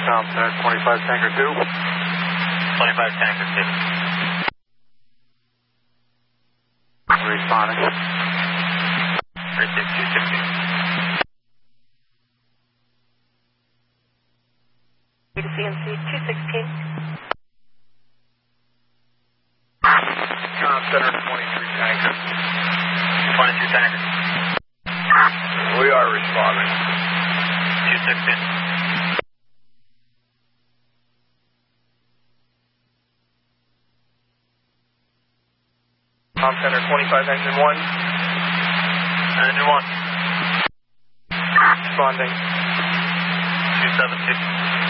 Com Center 25 Tanker 2. 25 Tanker 2. Responding. 36260. To CNC 216. Com Center 23 Tanker. 22 Tanker. We are responding. 216. Com Center 25 Engine 1. Engine 1. Responding. 276.